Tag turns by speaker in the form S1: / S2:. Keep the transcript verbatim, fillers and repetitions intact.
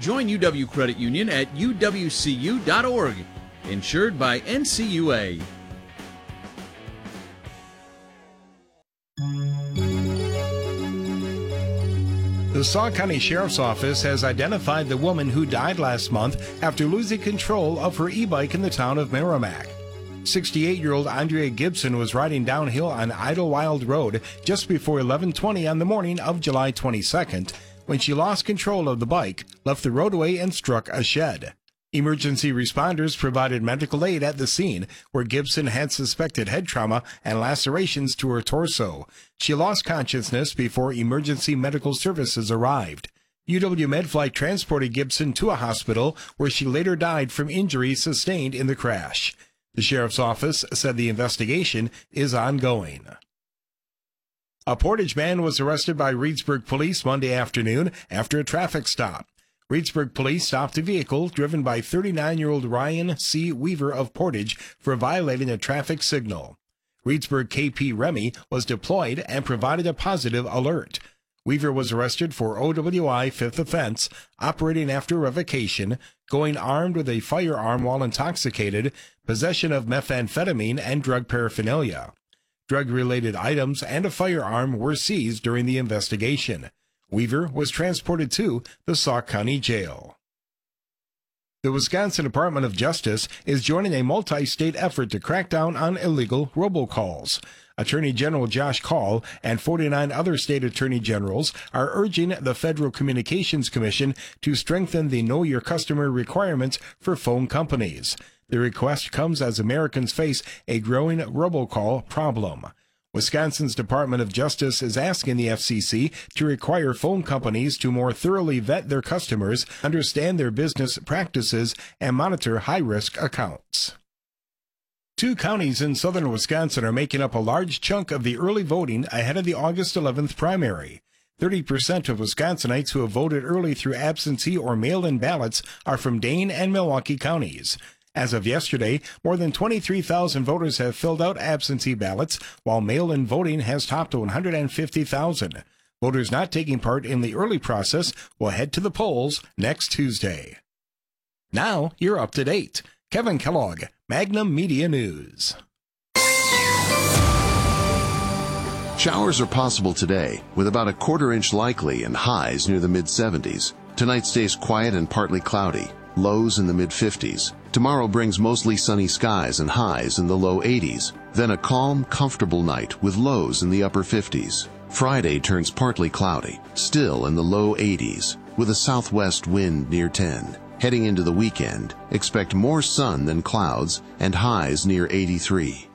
S1: Join U W Credit Union at U W C U dot org. Insured by N C U A.
S2: The Sauk County Sheriff's Office has identified the woman who died last month after losing control of her e-bike in the town of Merrimack. sixty-eight-year-old Andrea Gibson was riding downhill on Idlewild Road just before eleven twenty on the morning of July twenty-second when she lost control of the bike, left the roadway, and struck a shed. Emergency responders provided medical aid at the scene, where Gibson had suspected head trauma and lacerations to her torso. She lost consciousness before emergency medical services arrived. U W MedFlight transported Gibson to a hospital, where she later died from injuries sustained in the crash. The sheriff's office said the investigation is ongoing. A Portage man was arrested by Reedsburg police Monday afternoon after a traffic stop. Reedsburg police stopped a vehicle driven by thirty-nine-year-old Ryan C. Weaver of Portage for violating a traffic signal. Reedsburg K P Remy was deployed and provided a positive alert. Weaver was arrested for O W I fifth offense, operating after revocation, going armed with a firearm while intoxicated, possession of methamphetamine, and drug paraphernalia. Drug-related items and a firearm were seized during the investigation. Weaver was transported to the Sauk County Jail. The Wisconsin Department of Justice is joining a multi-state effort to crack down on illegal robocalls. Attorney General Josh Kaul and forty-nine other state attorney generals are urging the Federal Communications Commission to strengthen the Know Your Customer requirements for phone companies. The request comes as Americans face a growing robocall problem. Wisconsin's Department of Justice is asking the F C C to require phone companies to more thoroughly vet their customers, understand their business practices, and monitor high-risk accounts. Two counties in southern Wisconsin are making up a large chunk of the early voting ahead of the August eleventh primary. thirty percent of Wisconsinites who have voted early through absentee or mail-in ballots are from Dane and Milwaukee counties. As of yesterday, more than twenty-three thousand voters have filled out absentee ballots, while mail-in voting has topped one hundred fifty thousand. Voters not taking part in the early process will head to the polls next Tuesday. Now you're up to date. Kevin Kellogg, Magnum Media News.
S3: Showers are possible today, with about a quarter inch likely and highs near the mid seventies. Tonight stays quiet and partly cloudy, lows in the mid fifties. Tomorrow brings mostly sunny skies and highs in the low eighties. Then a calm, comfortable night with lows in the upper fifties. Friday turns partly cloudy, still in the low eighties, with a southwest wind near ten. Heading into the weekend, expect more sun than clouds and highs near eighty-three.